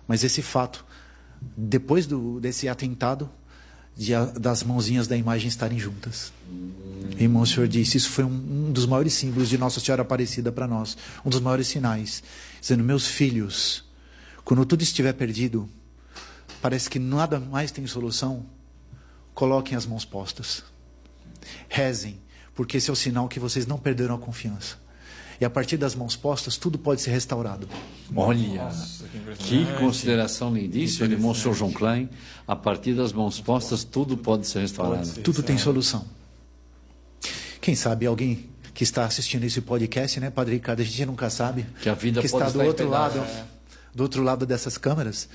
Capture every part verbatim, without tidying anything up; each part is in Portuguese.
Mas esse fato, depois do, desse atentado, de a, das mãozinhas da imagem estarem juntas. E o senhor disse, isso foi um, um dos maiores símbolos de Nossa Senhora Aparecida para nós, um dos maiores sinais, dizendo, meus filhos, quando tudo estiver perdido, parece que nada mais tem solução, coloquem as mãos postas, rezem, porque esse é o sinal que vocês não perderam a confiança. E a partir das mãos postas, tudo pode ser restaurado. Olha, Nossa, que, que consideração lindíssima de Monsenhor João Klein. A partir das mãos postas, tudo pode ser restaurado. Pode ser tudo tem solução. Quem sabe alguém que está assistindo esse podcast, né, Padre Ricardo, a gente nunca sabe. Que a vida que pode está do estar outro lado, é. do outro lado dessas câmeras.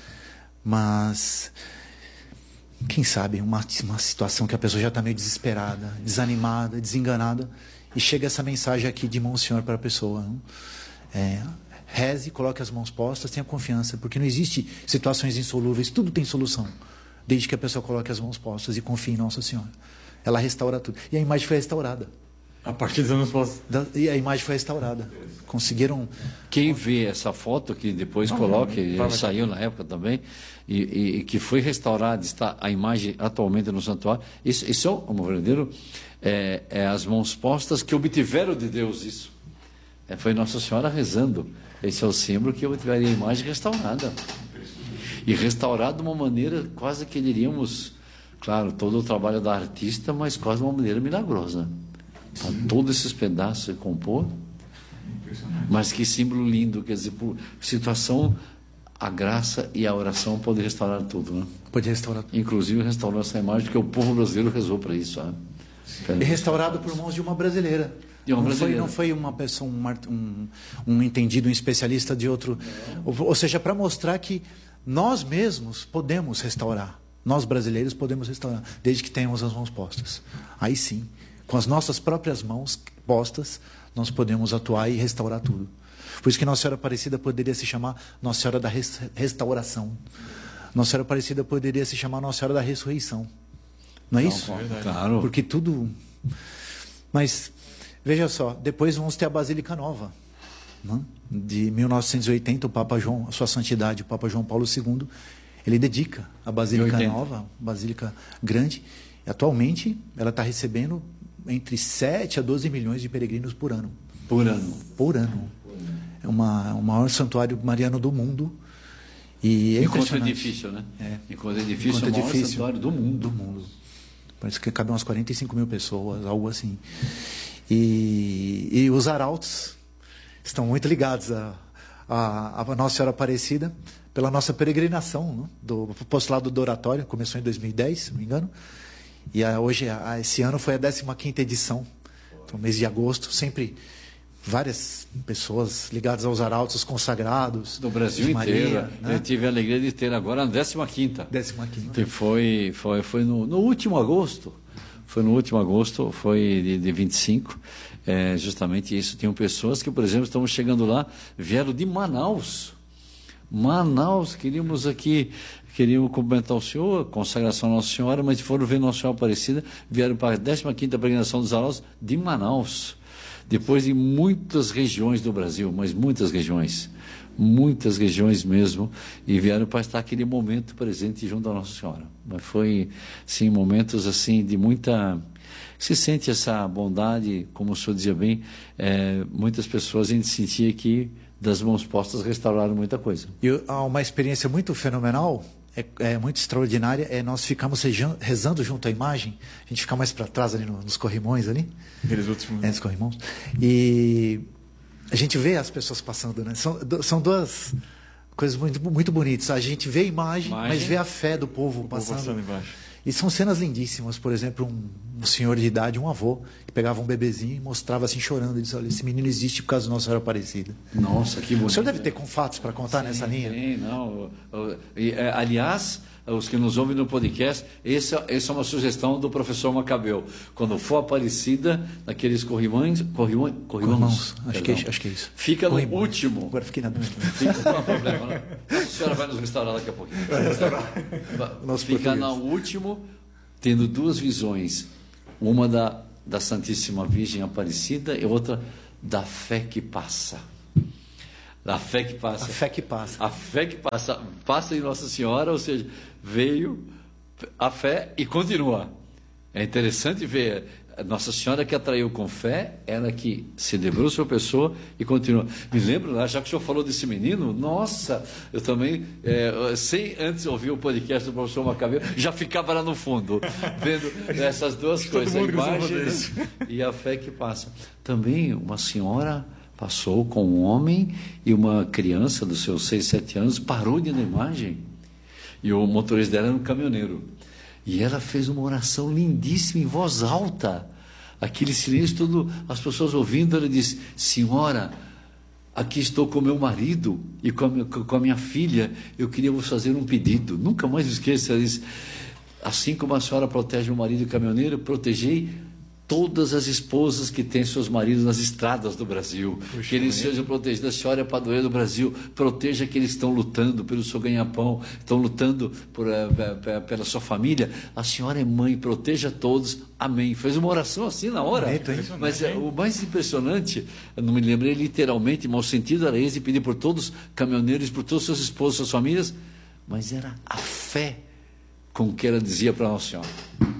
Mas quem sabe uma, uma situação que a pessoa já está meio desesperada, desanimada, desenganada, e chega essa mensagem aqui de Monsenhor para a pessoa. É, reze, coloque as mãos postas, tenha confiança, porque não existe situações insolúveis, tudo tem solução, desde que a pessoa coloque as mãos postas e confie em Nossa Senhora. Ela restaura tudo. E a imagem foi restaurada. A partir das mãos postas. E a imagem foi restaurada. Conseguiram... Quem vê essa foto, que depois coloque, saiu na época também, e, e, e que foi restaurada, está a imagem atualmente no santuário, isso, isso é um verdadeiro... É, é as mãos postas que obtiveram de Deus isso. É, foi Nossa Senhora rezando. Esse é o símbolo que obtiveram a imagem restaurada. E restaurada de uma maneira quase que diríamos, claro, todo o trabalho da artista, mas quase de uma maneira milagrosa. Tá, todos esses pedaços se compor. Mas que símbolo lindo, quer dizer, por situação, a graça e a oração podem restaurar tudo, né? Pode restaurar tudo. Inclusive restaurar essa imagem, porque o povo brasileiro rezou para isso, sabe? E restaurado por mãos de uma brasileira. De uma não, brasileira. Foi, não foi uma pessoa, um, um, um entendido, um especialista de outro. Ou, ou seja, para mostrar que nós mesmos podemos restaurar. Nós brasileiros podemos restaurar, desde que tenhamos as mãos postas. Aí sim, com as nossas próprias mãos postas, nós podemos atuar e restaurar tudo. Por isso que Nossa Senhora Aparecida poderia se chamar Nossa Senhora da Restauração. Nossa Senhora Aparecida poderia se chamar Nossa Senhora da Ressurreição. Não é isso? É claro. Porque tudo... Mas, veja só, depois vamos ter a Basílica Nova. Né? De mil novecentos e oitenta, o Papa João, a sua santidade, o Papa João Paulo segundo, ele dedica a Basílica Nova, Basílica Grande. E, atualmente, ela está recebendo entre sete a doze milhões de peregrinos por ano. Por ano. Por ano. É uma, o maior santuário mariano do mundo. E é Enquanto edifício, né? É. Enquanto edifício, Enquanto é o maior edifício santuário do mundo. Do mundo. Parece que cabem umas quarenta e cinco mil pessoas, algo assim. E, e os arautos estão muito ligados a, a, a Nossa Senhora Aparecida pela nossa peregrinação, né? Do apostolado do oratório, começou em dois mil e dez, se não me engano. E a, hoje, a, esse ano, foi a décima quinta edição, então, mês de agosto, sempre várias pessoas ligadas aos arautos, os consagrados. Do Brasil inteiro. Né? Eu tive a alegria de ter agora a décima quinta. Décima quinta. Que foi, foi, foi no, no último agosto. Foi no último agosto, foi de, de vinte e cinco. É, justamente isso. Tinham pessoas que, por exemplo, estamos chegando lá, vieram de Manaus. Manaus, queríamos aqui, queríamos cumprimentar o senhor, consagração à Nossa Senhora, mas foram ver Nossa Senhora Aparecida, vieram para a décima quinta peregrinação dos arautos de Manaus. Depois de muitas regiões do Brasil, mas muitas regiões, muitas regiões mesmo, e vieram para estar aquele momento presente junto à Nossa Senhora. Mas foi, sim, momentos assim de muita... Se sente essa bondade, como o senhor dizia bem, é, muitas pessoas a gente sentia que das mãos postas restauraram muita coisa. E há uma experiência muito fenomenal, é, é muito extraordinária, é nós ficamos rezando junto à imagem, a gente fica mais para trás ali no, nos corrimões ali, Aqueles últimos... é, nos corrimões, e a gente vê as pessoas passando, né? São, são duas coisas muito, muito bonitas, a gente vê a imagem, imagem, mas vê a fé do povo, o passando. povo passando embaixo. E são cenas lindíssimas, por exemplo, um, um senhor de idade, um avô, que pegava um bebezinho e mostrava assim chorando, e disse, olha, esse menino existe por causa do Nossa Senhora Aparecida. Nossa, que bonito. O senhor deve ter com fatos para contar sim, nessa linha? Sim, não. E, aliás, os que nos ouvem no podcast, essa, essa é uma sugestão do professor Macabeu. Quando for Aparecida, naqueles corrimões, corrimões, corrimões acho, que, acho que é isso. Fica no corrimões. último. Agora fiquei na dúvida. Não há problema, né? A senhora vai nos restaurar daqui a pouquinho. Vai restaurar. Fica no último, tendo duas visões. Uma da, da Santíssima Virgem Aparecida e outra da fé que passa. A fé que passa. A fé que passa. A fé que passa, passa em Nossa Senhora, ou seja, veio a fé e continua. É interessante ver Nossa Senhora que atraiu com fé, ela que se debruça a pessoa e continua. Me lembro lá, já que o senhor falou desse menino, nossa, eu também, é, sem antes ouvir o podcast do professor Macabeu, já ficava lá no fundo, vendo essas duas coisas, a imagem e a fé que passa. Também uma senhora passou com um homem e uma criança dos seus seis, sete anos, parou de ir na imagem. E o motorista dela era um caminhoneiro. E ela fez uma oração lindíssima em voz alta. Aquele silêncio todo, as pessoas ouvindo, ela disse: Senhora, aqui estou com meu marido e com a minha, com a minha filha, eu queria vos fazer um pedido. Nunca mais esqueça, ela disse: assim como a senhora protege o marido caminhoneiro, protegei todas as esposas que têm seus maridos nas estradas do Brasil. Puxa, que eles sejam protegidos. A senhora é padroeira do Brasil, proteja que eles estão lutando pelo seu ganha-pão, estão lutando por, uh, pela sua família. A senhora é mãe, proteja todos. Amém. Fez uma oração assim na hora. É, mas uh, o mais impressionante, eu não me lembrei literalmente, mas o sentido era esse, pedir por todos os caminhoneiros, por todos os seus esposos, suas famílias, mas era a fé com que ela dizia para Nossa Senhora.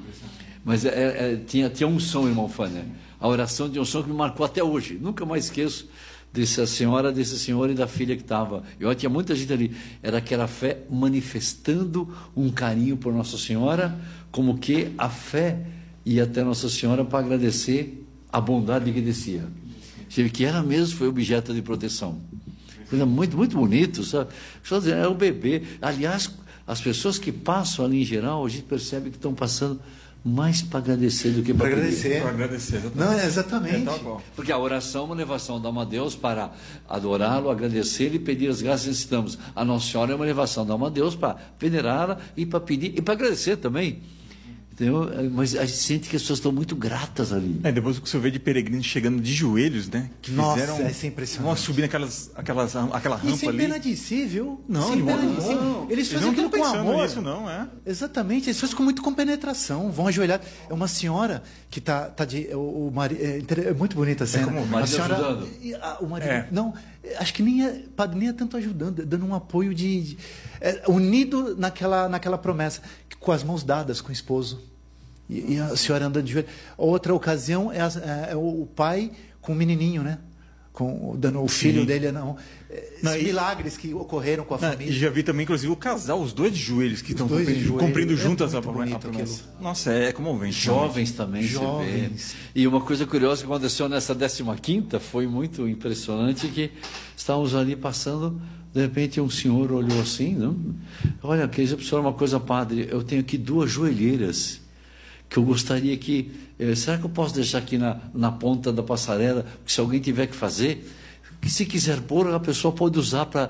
Mas é, é, tinha, tinha um som, irmão Fânia. A oração de um som que me marcou até hoje. Nunca mais esqueço dessa senhora, desse senhor e da filha que estava. Eu tinha muita gente ali. Era aquela fé manifestando um carinho por Nossa Senhora, como que a fé ia até Nossa Senhora para agradecer a bondade que descia. Que ela mesma foi objeto de proteção. Coisa muito, muito bonito, sabe? Só dizer, é o bebê. Aliás, as pessoas que passam ali em geral, a gente percebe que estão passando mais para agradecer do que para agradecer. Para agradecer. Não, é exatamente. É, tá. Porque a oração é uma elevação da alma a Deus para adorá-lo, agradecer e pedir as graças que necessitamos. A Nossa Senhora é uma elevação da alma a Deus para venerá-la e para pedir e para agradecer também. Entendeu? Mas a gente sente que as pessoas estão muito gratas ali. É, depois que você vê de peregrinos chegando de joelhos, né? Que Nossa, fizeram, é impressionante. Vão subir aquelas, aquelas, aquela rampa ali. E sem pena de si, viu? Não, sem de pena modo de si. não. Eles fazem Eles não aquilo com estão pensando amor. nisso, não, é? Exatamente, eles fazem com muito com penetração, vão ajoelhar. É uma senhora que tá, tá de. O, o marido, é, é muito bonita a cena. É como o marido a senhora, ajudando. A, o marido, É. Não, acho que nem é, padre, nem é tanto ajudando, é dando um apoio de. de é, unido naquela, naquela promessa, com as mãos dadas com o esposo. E, e a senhora andando de joelho. Outra ocasião é, a, é o pai com o menininho, né? Com, dando o filho Sim. dele, não. Não, e- milagres que ocorreram com a Não, família. e já vi também, inclusive, o casal, os dois de joelhos que estão dois de cumprindo, joelho. cumprindo É juntas a, muito promessa- a bonito promessa. Nossa, é comovente. Jovens também Jovens. se vê. E uma coisa curiosa que aconteceu nessa décima quinta foi muito impressionante, que estávamos ali passando, de repente um senhor olhou assim, não? Olha, quer dizer para o senhor uma coisa, padre, eu tenho aqui duas joelheiras que eu gostaria que... Eh, será que eu posso deixar aqui na, na ponta da passarela, que se alguém tiver que fazer, que se quiser pôr, a pessoa pode usar para...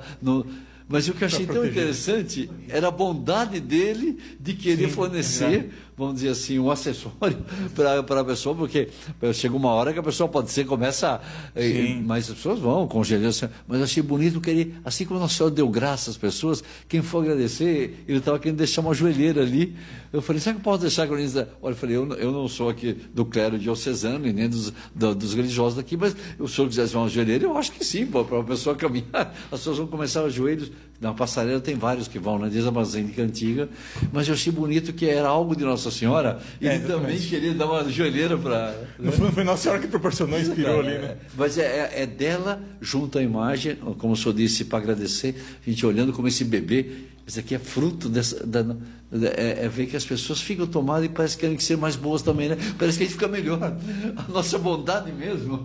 Mas o que eu achei tão proteger. interessante era a bondade dele de querer Sim, fornecer, exato. vamos dizer assim, um acessório para a pessoa, porque chega uma hora que a pessoa pode ser, começa, a, Sim. mas as pessoas vão com assim, mas eu achei bonito que ele, assim como Nossa Senhora deu graça às pessoas, quem for agradecer, ele estava querendo deixar uma joelheira ali. Eu falei, será que eu posso deixar que eu Olha, eu falei, eu, eu não sou aqui do clero diocesano e nem dos, do, dos religiosos daqui, mas se o senhor quisesse uma joelheira, eu acho que sim, para uma pessoa caminhar, as pessoas vão começar os joelhos. Na passarela tem vários que vão, né? Desde a Basílica Antiga, mas eu achei bonito que era algo de Nossa Senhora, e É, ele também exatamente. queria dar uma joelheira para... Não foi, não foi Nossa Senhora que proporcionou, inspirou ali, né? Mas é, é- é dela, junto à imagem, como o senhor disse, para agradecer, a gente olhando como esse bebê, isso aqui é fruto dessa... Da, da- é, é ver que as pessoas ficam tomadas e parece que querem ser mais boas também, né? Parece que a gente fica melhor. A nossa bondade mesmo.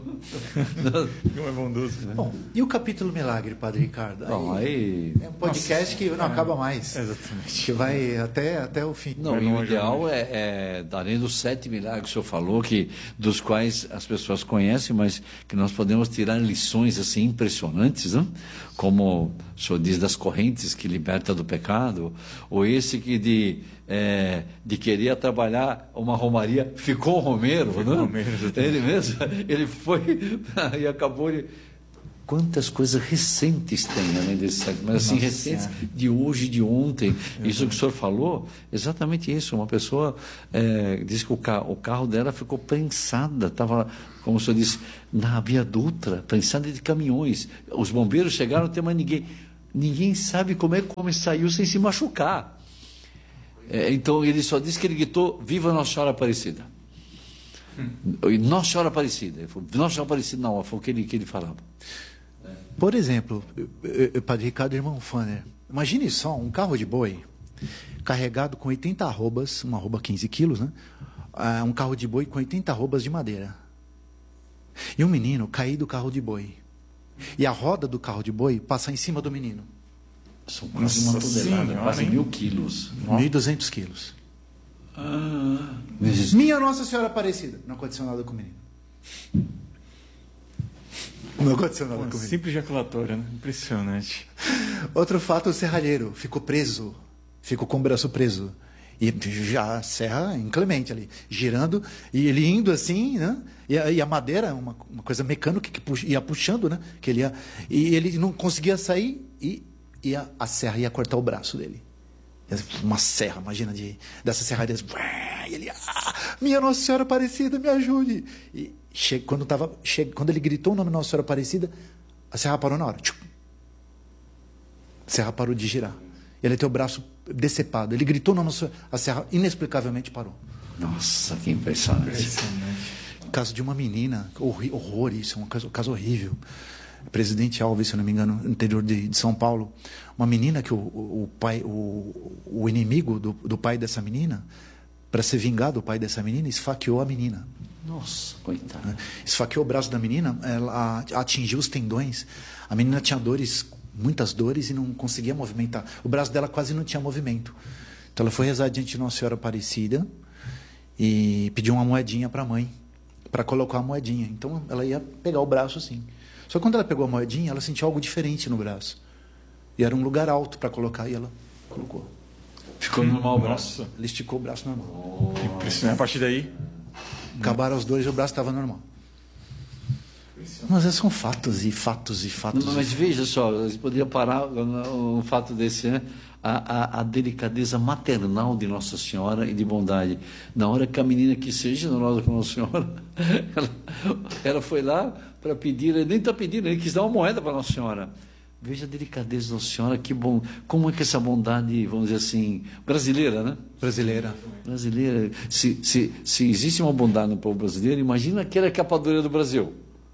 Como é bondoso. Bom, e o capítulo Milagre, Padre Ricardo? Bom, aí... É um podcast que não acaba mais. Exatamente. Que vai até, até o fim. Não, Vai e o longe, ideal é, é, além dos sete milagres que o senhor falou, que, dos quais as pessoas conhecem, mas que nós podemos tirar lições assim impressionantes, né? Como o senhor diz, das correntes que liberta do pecado, ou esse que de, é, de querer trabalhar uma romaria, ficou Romeiro, Ficou né? Romeiro, exatamente. Ele mesmo, ele foi e acabou... Ele, Quantas coisas recentes tem além desse site, mas assim, Nossa recentes Senhora. de hoje, de ontem. Isso que o senhor falou, exatamente isso. Uma pessoa é, disse que o carro, o carro dela ficou prensada, estava, como o senhor disse, na Via Dutra, prensada de caminhões. Os bombeiros chegaram, não tem mais ninguém. Ninguém sabe como é que o homem saiu sem se machucar. É, então ele só disse que ele gritou: Viva Nossa Senhora Aparecida. E Nossa Senhora Aparecida. Ele falou, Nossa Senhora Aparecida, não, foi o que ele, que ele falava. Por exemplo, eh, eh, Padre Ricardo, irmão Fanner, imagine só um carro de boi carregado com oitenta arrobas, uma arroba quinze quilos, né? Ah, um carro de boi com oitenta arrobas de madeira. E um menino cair do carro de boi. E a roda do carro de boi passar em cima do menino. São quase uma Nossa tonelada, Senhora, quase hein? mil quilos. mil e duzentos quilos. Ah, Minha Nossa Senhora Aparecida. Não aconteceu nada com o menino. Não aconteceu nada Uma com o menino. simples ejaculatória, né? Impressionante. Outro fato, o serralheiro ficou preso, ficou com o braço preso. E já a serra inclemente ali, girando, e ele indo assim, né? E a, e a madeira, uma, uma coisa mecânica que puxa, ia puxando, né? Que ele ia, e ele não conseguia sair, e, e a, a serra ia cortar o braço dele. Uma serra, imagina, de, dessa serraria. E ele, ah, minha Nossa Senhora Aparecida, me ajude. E che, quando, tava, che, quando ele gritou o nome Nossa Senhora Aparecida, a serra parou na hora. Tchum. A serra parou de girar. Ele tem o braço decepado. Ele gritou o nome, a serra inexplicavelmente parou. nossa, que impressionante. Impressionante. Caso de uma menina, horri- horror isso, um caso, um caso horrível. Presidente Alves, se eu não me engano, no interior de, de São Paulo. Uma menina que o, o, o pai, o, o inimigo do, do pai dessa menina, para se vingar do pai dessa menina, esfaqueou a menina. Nossa, coitada. Né? Esfaqueou o braço da menina, ela atingiu os tendões. A menina tinha dores, muitas dores, e não conseguia movimentar. O braço dela quase não tinha movimento. Então ela foi rezar diante de Nossa Senhora Aparecida e pediu uma moedinha para a mãe, para colocar a moedinha. Então ela ia pegar o braço assim. Só que quando ela pegou a moedinha, ela sentiu algo diferente no braço. E era um lugar alto para colocar, e ela colocou. Ficou normal o braço. Nossa, Ela esticou o braço normal. impressionante. A partir daí, Acabaram os dois e o braço estava normal. Mas esses são fatos e fatos e fatos. Não, mas veja só, você poderia parar um fato desse, né? A, a, a delicadeza maternal de Nossa Senhora e de bondade. Na hora que a menina quis ser generosa com Nossa Senhora, ela, ela foi lá para pedir, ele nem está pedindo, ele quis dar uma moeda para Nossa Senhora. Veja a delicadeza de Nossa Senhora, que bom. Como é que essa bondade, vamos dizer assim, brasileira, né? Brasileira. Brasileira. Se, se, se existe uma bondade no povo brasileiro, imagina aquela que é a padroeira do Brasil.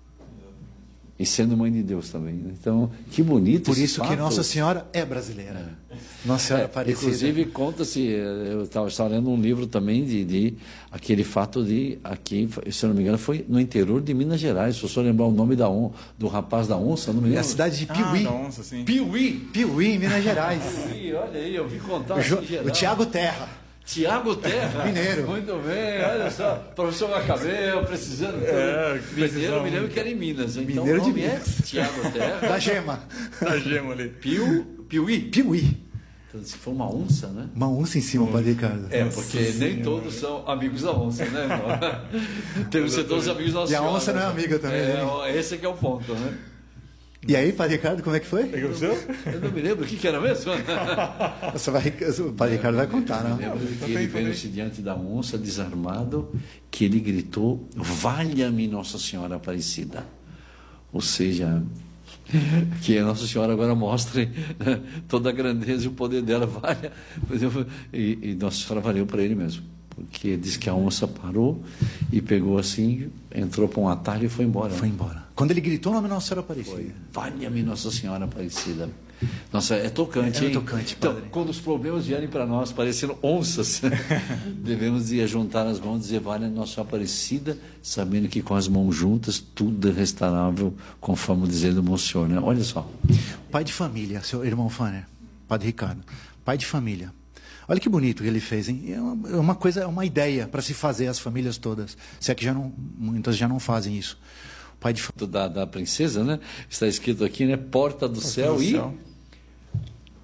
E sendo mãe de Deus também. Né? Então, que bonito Por esse isso que fato. Nossa Senhora é brasileira. Nossa Senhora É, Aparecida. inclusive, conta-se, eu estava lendo um livro também de, de aquele fato de, aqui, se eu não me engano, foi no interior de Minas Gerais. Se eu só lembrar o nome da on, do rapaz da onça, não me É lembro. a cidade de ah, Piuí. da onça, sim. Piuí. Piuí, Minas Gerais. Piuí, olha aí, eu vi contar. O, Jo- aqui, geral. o Tiago Terra. Tiago Terra. Mineiro. Muito bem, olha só. Professor Macabeu, precisando. É, Mineiro, precisamos. me lembro que era em Minas. Então, Mineiro o de nome é Minas. Tiago Terra. Da Gema. Da gema ali. Piu, Piuí. Piuí. Então, disse que foi uma onça, né? Uma onça em cima, Padre Ricardo. É, porque nem todos são amigos da onça, né, irmão? Temos que ser todos amigos da Nossa E a Senhora. onça não é amiga também, É, esse que é o ponto, né? E aí, Padre Ricardo, como é que foi? É que o seu? Eu não me lembro o que, que era mesmo. Você vai, o Padre Ricardo vai contar, não? Lembro que ele veio-se diante da onça, desarmado, que ele gritou: valha-me Nossa Senhora Aparecida. Ou seja, que a Nossa Senhora agora mostre toda a grandeza e o poder dela. Valha. E, e Nossa Senhora valeu para ele mesmo. Porque diz que a onça parou e pegou assim, entrou para um atalho e foi embora. Foi embora. Quando ele gritou o nome Nossa Senhora Aparecida. Valha-me Nossa Senhora Aparecida. Nossa, é tocante, É hein? tocante, Então, padre. quando os problemas vierem para nós parecendo onças, devemos ir juntar as mãos e dizer: valha Nossa Senhora Aparecida, sabendo que com as mãos juntas tudo é restaurável, conforme dizer do Monsenhor, né? Olha só. Pai de família, seu irmão Fanner, Padre Ricardo. Pai de família. Olha que bonito que ele fez, hein? É uma, é uma coisa, é uma ideia para se fazer as famílias todas. Se é que já não, muitas já não fazem isso. Pai de família. Da, da princesa, né? Está escrito aqui, né? Porta do céu do e céu.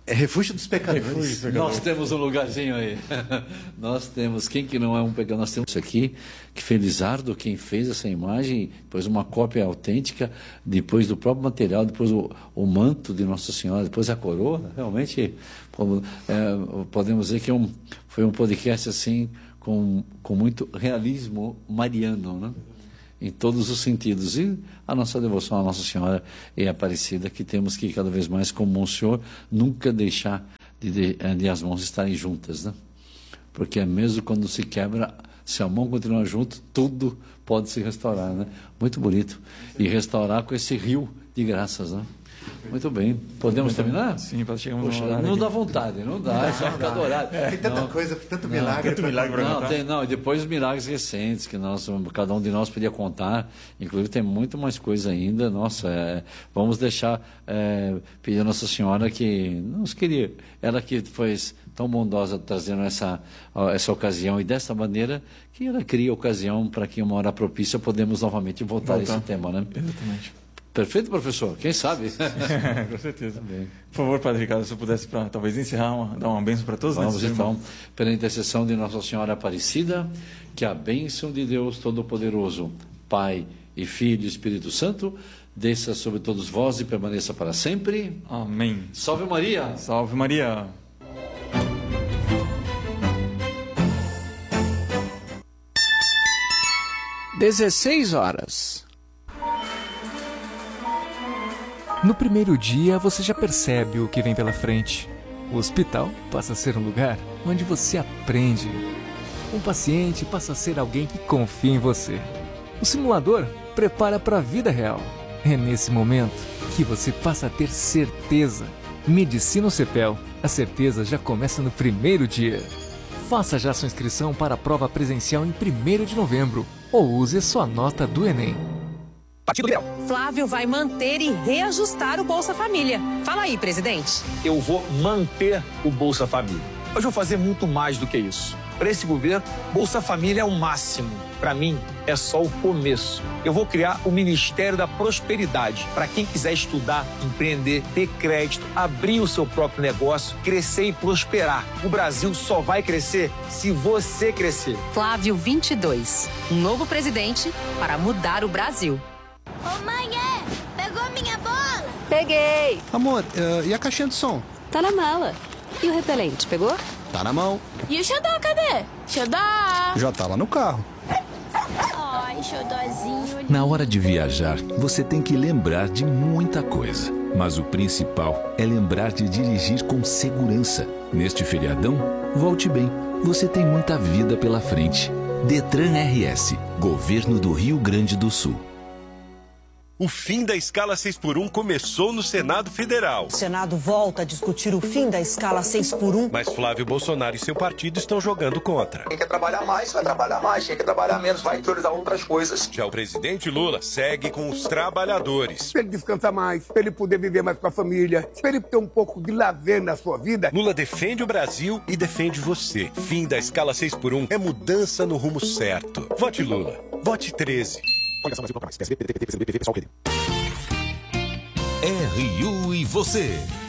É refúgio dos pecadores. Refúgio dos pecadores. Nós temos um lugarzinho aí. Nós temos, quem que não é um pecador? Nós temos isso aqui, que Felizardo, quem fez essa imagem, depois uma cópia autêntica, depois do próprio material, depois o, o manto de Nossa Senhora, depois a coroa. Realmente, é, podemos dizer que é um, foi um podcast assim, com, com muito realismo mariano, né? Em todos os sentidos. E a nossa devoção à Nossa Senhora é Aparecida, que temos que cada vez mais, como o Senhor, nunca deixar de, de, de as mãos estarem juntas, né? Porque mesmo quando se quebra, se a mão continua junto, tudo pode se restaurar, né? Muito bonito. E restaurar com esse rio de graças, né? Muito bem. Podemos terminar? Sim, para chegar Poxa, não dá vontade, não dá, é só ficar do horário. Tem tanta Não. coisa, tanto milagre. tanto milagre pra Não, contar. tem, não, e depois os milagres recentes que nós, cada um de nós podia contar, inclusive tem muito mais coisa ainda. Nossa, é, vamos deixar, é, pedir a Nossa Senhora que nos queria, ela que foi tão bondosa trazendo essa, essa ocasião, e dessa maneira que ela cria ocasião para que uma hora propícia podemos novamente voltar, Voltar. a esse tema, né? Exatamente. Perfeito, professor? Quem sabe? Com certeza. Por favor, Padre Ricardo, se eu pudesse pra, talvez encerrar, uma, dar uma bênção para todos. Vamos né, então, pela intercessão de Nossa Senhora Aparecida, que a bênção de Deus Todo-Poderoso, Pai e Filho e Espírito Santo, desça sobre todos vós e permaneça para sempre. Amém. Salve Maria! Salve Maria. dezesseis horas. No primeiro dia, você já percebe o que vem pela frente. O hospital passa a ser um lugar onde você aprende. Um paciente passa a ser alguém que confia em você. O simulador prepara para a vida real. É nesse momento que você passa a ter certeza. Medicina Cepel. A certeza já começa no primeiro dia. Faça já sua inscrição para a prova presencial em primeiro de novembro ou use sua nota do Enem. Partido Liberal. Flávio vai manter e reajustar o Bolsa Família. Fala aí, presidente. Eu vou manter o Bolsa Família. Mas vou fazer muito mais do que isso. Para esse governo, Bolsa Família é o máximo. Para mim, é só o começo. Eu vou criar o Ministério da Prosperidade para quem quiser estudar, empreender, ter crédito, abrir o seu próprio negócio, crescer e prosperar. O Brasil só vai crescer se você crescer. Flávio vinte e dois. Um novo presidente para mudar o Brasil. Ô mãe, é? Pegou minha bola? Peguei. Amor, uh, e a caixinha de som? Tá na mala. E o repelente, pegou? Tá na mão. E o xodó, cadê? Xodó! Já tá lá no carro. Ai, xodózinho. Na hora de viajar, você tem que lembrar de muita coisa. Mas o principal é lembrar de dirigir com segurança. Neste feriadão, volte bem. Você tem muita vida pela frente. Detran R S, Governo do Rio Grande do Sul. O fim da escala seis por um começou no Senado Federal. O Senado volta a discutir o fim da escala seis por um. Mas Flávio Bolsonaro e seu partido estão jogando contra. Quem quer trabalhar mais, vai trabalhar mais. Quem quer trabalhar menos, vai priorizar outras coisas. Já o presidente Lula segue com os trabalhadores. Para ele descansar mais, para ele poder viver mais com a família, para ele ter um pouco de lazer na sua vida. Lula defende o Brasil e defende você. Fim da escala seis por um é mudança no rumo certo. Vote Lula. Vote treze. R U e você.